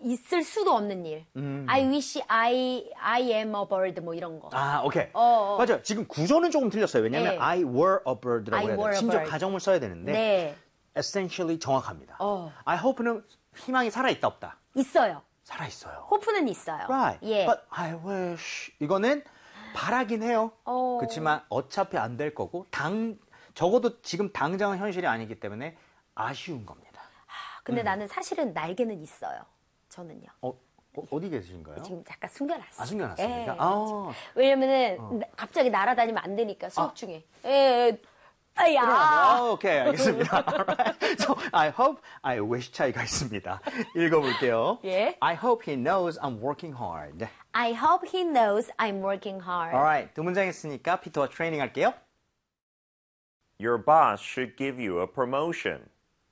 있을 수도 없는 일. I wish I am a bird 뭐 이런 거. 아, 오케이. 맞아요. 지금 구조는 조금 틀렸어요. 왜냐하면 네. I were a bird라고 I 해야 were 돼요. a 심지어 bird. 가정을 써야 되는데 네. essentially 정확합니다. I hope는 희망이 살아있다 없다. 있어요. 살아있어요. 호프는 있어요. Right. 예. But I wish. 이거는 바라긴 해요. 그렇지만 어차피 안 될 거고 적어도 지금 당장은 현실이 아니기 때문에 아쉬운 겁니다. 근데 나는 사실은 날개는 있어요. 저는요. 어디 계신가요? 지금 잠깐 숨겨놨어요. 아, 숨겨놨습니까? 예. 아. 왜냐면은 갑자기 날아다니면 안 되니까 수업 중에. 예. 아야. 오케이, 알겠습니다. Alright. So, I hope, I wish 차이가 있습니다. 읽어볼게요. 예. I hope he knows I'm working hard. I hope he knows I'm working hard. Alright, 두 문장 했으니까 피터와 트레이닝 할게요. Your boss should give you a promotion.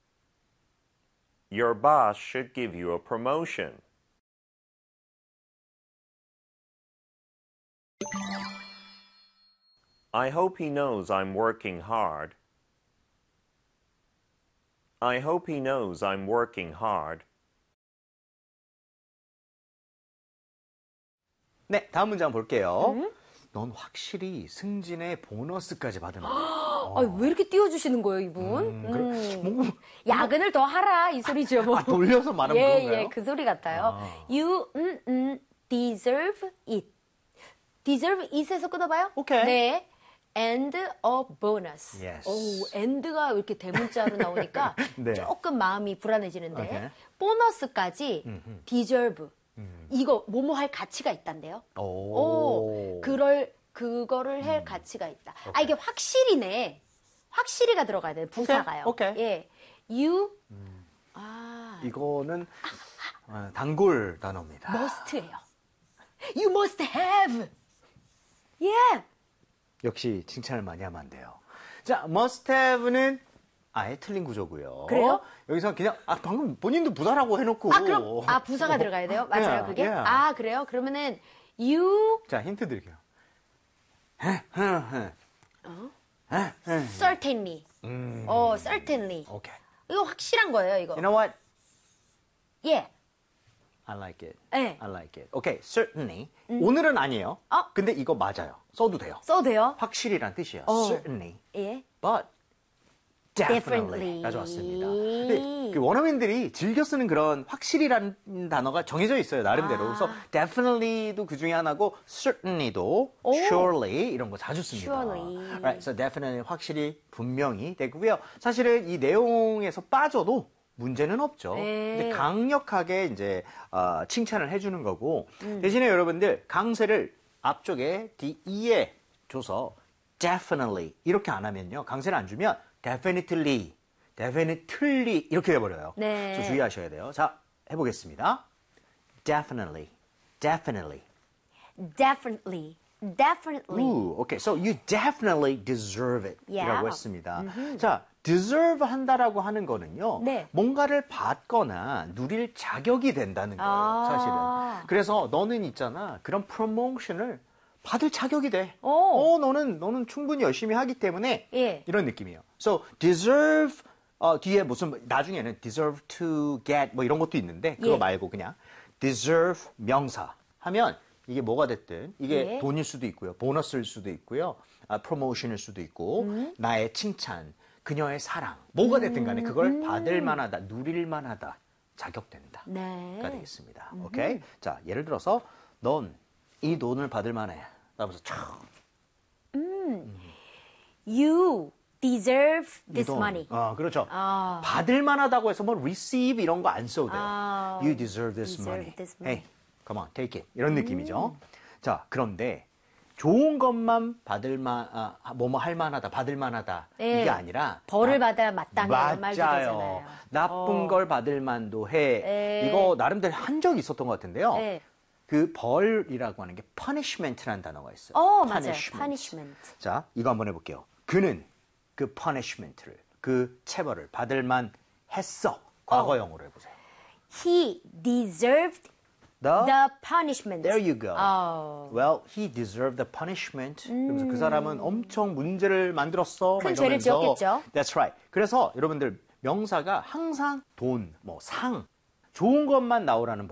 Your boss should give you a promotion. I hope he knows I'm working hard. I hope he knows I'm working hard. 네, 다음 문장 볼게요. 넌 확실히 승진의 보너스까지 받으면 돼. 왜 이렇게 띄워주시는 거예요, 이분? 야근을 더 하라, 이 소리죠. 뭐. 돌려서 말하면 예, 그런가요? 예, 그 소리 같아요. You deserve it. deserve it에서 끊어봐요. 오케이. 네. and a bonus. Yes. 오, and가 이렇게 대문자로 나오니까 네. 조금 마음이 불안해지는데 오케이. 보너스까지 deserve. 이거 뭐뭐 할 가치가 있단데요. 오. 그거를 할 가치가 있다. 아, 이게 확실히네. 확실히가 들어가야 돼. 부사가요. 오케이. 예. You 이거는 단골 단어입니다. must예요. You must have. Yeah. 역시 칭찬을 많이 하면 안 돼요. 자, must have는 아예 틀린 구조고요. 그래요? 여기서 그냥 방금 본인도 부사라고 해놓고. 그럼 부사가 들어가야 돼요? 맞아요, Yeah, 그게? yeah. 그래요? 그러면은 you 자, 힌트 드릴게요. certainly. certainly. 오케이. 이거 확실한 거예요, 이거. You know what? 예. I like it. 네. I like it. Okay, certainly. 오늘은 아니에요. 근데 이거 맞아요. 써도 돼요. 써도 돼요? 확실히란 뜻이에요. certainly. 예. But definitely. 가져왔습니다. 근데 그 원어민들이 즐겨 쓰는 그런 확실히라는 단어가 정해져 있어요. 나름대로. 그래서 definitely도 그 중에 하나고 certainly도 surely 이런 거 자주 씁니다. surely. Right, so definitely 확실히 분명히 되고요. 사실은 이 내용에서 빠져도 문제는 없죠. 근데 강력하게 이제 칭찬을 해주는 거고 대신에 여러분들 강세를 앞쪽에 DE에 줘서 definitely 이렇게 안 하면요. 강세를 안 주면 definitely 이렇게 돼버려요. 네. 그래서 주의하셔야 돼요. 자, 해보겠습니다. definitely. Ooh, okay. So you definitely deserve it. Yeah. 이라고 했습니다. 자, deserve 한다라고 하는 거는요. 네. 뭔가를 받거나 누릴 자격이 된다는 거예요. 사실은. 그래서 너는 있잖아. 그런 프로모션을 받을 자격이 돼. 너는 충분히 열심히 하기 때문에 예. 이런 느낌이에요. So deserve 뒤에 무슨 나중에는 deserve to get 뭐 이런 것도 있는데 그거 말고 그냥 deserve 명사 하면 이게 뭐가 됐든 이게 돈일 수도 있고요. 보너스일 수도 있고요. 프로모션일 수도 있고 나의 칭찬, 그녀의 사랑 뭐가 됐든 간에 그걸 받을 만하다, 누릴 만하다, 자격된다. 네. 가 되겠습니다. 오케이? 자, 예를 들어서 넌 이 돈을 받을 만해. 라면서 You deserve this 돈. money. 그렇죠. 받을 만하다고 해서 뭐 receive 이런 거 안 써도 돼요. You deserve this deserve money. this money. Hey, come on, take it. 이런 느낌이죠. 자, 그런데 좋은 것만 뭐뭐 할 만하다, 받을 만하다 이게 아니라 벌을 받아야 마땅해 이런 말도 맞아요. 되잖아요. 나쁜 걸 받을 만도 해. 이거 나름대로 한 적이 있었던 것 같은데요. 그 벌이라고 하는 게 punishment라는 단어가 있어요. 맞아요. punishment. 자, 이거 한번 해볼게요. 그는 그 punishment를, 그 체벌을 받을 만 했어. 과거형으로 해보세요. He deserved the punishment. There you go. Well, he deserved the punishment. 그러면서 그 사람은 엄청 문제를 만들었어. 큰 죄를 지었겠죠. That's right. 그래서 여러분들 명사가 항상 돈, 뭐 상, 좋은 것만 나오라는